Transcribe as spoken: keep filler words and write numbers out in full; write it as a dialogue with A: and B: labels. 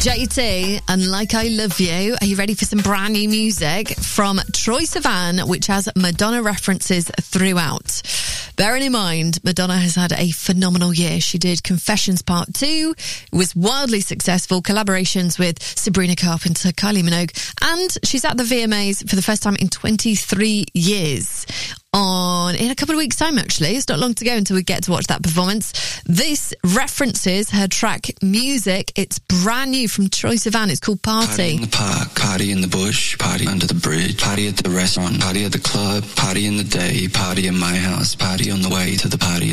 A: J T and Like I Love You. Are you ready for some brand new music from Troye Sivan, which has Madonna references throughout? Bearing in mind, Madonna has had a phenomenal year. She did Confessions Part two, was wildly successful, collaborations with Sabrina Carpenter, Kylie Minogue, and she's at the V M As for the first time in twenty-three years. On in a couple of weeks' time, actually. It's not long to go until we get to watch that performance. This references her track Music. It's brand new from Troye Sivan. It's called Party.
B: Party in the park, party in the bush, party under the bridge, party at the restaurant, party at the club, party in the day, party in my house, party on the way to the party.